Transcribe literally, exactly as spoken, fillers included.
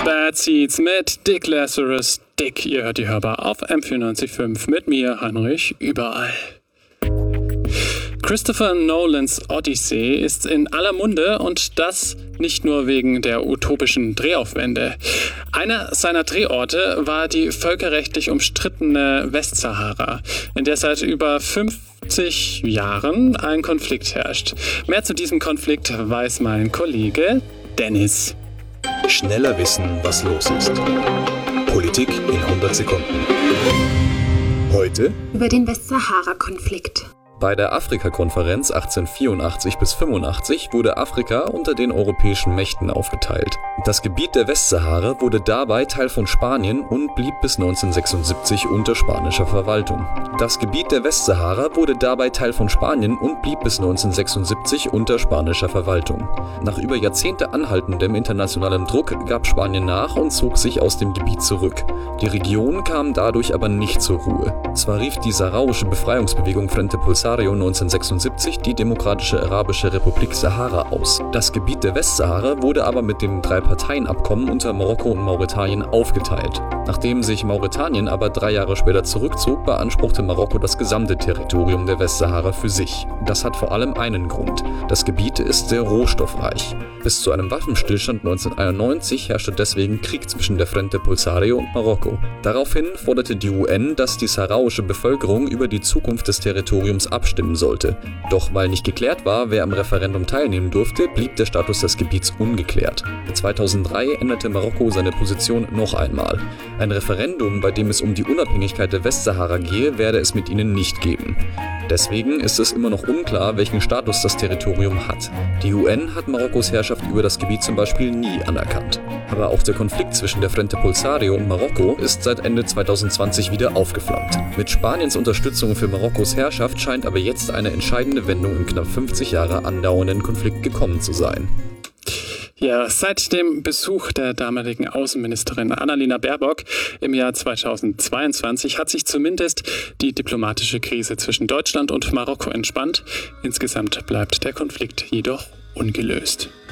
Bad Seeds mit Dick Lazarus. Dick, ihr hört die Hörbar auf M vierundneunzig Komma fünf mit mir, Heinrich, überall. Christopher Nolans Odyssey ist in aller Munde und das nicht nur wegen der utopischen Drehaufwände. Einer seiner Drehorte war die völkerrechtlich umstrittene Westsahara, in der seit über fünfzig Jahren ein Konflikt herrscht. Mehr zu diesem Konflikt weiß mein Kollege Dennis. Schneller wissen, was los ist. Politik in hundert Sekunden. Heute über den Westsahara-Konflikt. Bei der Afrika-Konferenz achtzehnhundertvierundachtzig bis fünfundachtzig wurde Afrika unter den europäischen Mächten aufgeteilt. Das Gebiet der Westsahara wurde dabei Teil von Spanien und blieb bis neunzehnhundertsechsundsiebzig unter spanischer Verwaltung. Das Gebiet der Westsahara wurde dabei Teil von Spanien und blieb bis neunzehnhundertsechsundsiebzig unter spanischer Verwaltung. Nach über Jahrzehnte anhaltendem internationalem Druck gab Spanien nach und zog sich aus dem Gebiet zurück. Die Region kam dadurch aber nicht zur Ruhe. Zwar rief die saharauische Befreiungsbewegung Frente Polisario neunzehnhundertsechsundsiebzig die Demokratische Arabische Republik Sahara aus. Das Gebiet der Westsahara wurde aber mit dem Drei-Parteien-Abkommen unter Marokko und Mauretanien aufgeteilt. Nachdem sich Mauretanien aber drei Jahre später zurückzog, beanspruchte Marokko das gesamte Territorium der Westsahara für sich. Das hat vor allem einen Grund. Das Gebiet ist sehr rohstoffreich. Bis zu einem Waffenstillstand neunzehnhunderteinundneunzig herrschte deswegen Krieg zwischen der Frente Polisario und Marokko. Daraufhin forderte die U N, dass die saharauische Bevölkerung über die Zukunft des Territoriums abstimmen sollte. Doch weil nicht geklärt war, wer am Referendum teilnehmen durfte, blieb der Status des Gebiets ungeklärt. zweitausenddrei änderte Marokko seine Position noch einmal. Ein Referendum, bei dem es um die Unabhängigkeit der Westsahara gehe, werde es mit ihnen nicht geben. Deswegen ist es immer noch unklar, welchen Status das Territorium hat. Die U N hat Marokkos Herrschaft über das Gebiet zum Beispiel nie anerkannt. Aber auch der Konflikt zwischen der Frente Polisario und Marokko ist seit Ende zweitausendzwanzig wieder aufgeflammt. Mit Spaniens Unterstützung für Marokkos Herrschaft scheint aber jetzt eine entscheidende Wendung im knapp fünfzig Jahre andauernden Konflikt gekommen zu sein. Ja, seit dem Besuch der damaligen Außenministerin Annalena Baerbock im Jahr zweitausendzweiundzwanzig hat sich zumindest die diplomatische Krise zwischen Deutschland und Marokko entspannt. Insgesamt bleibt der Konflikt jedoch ungelöst.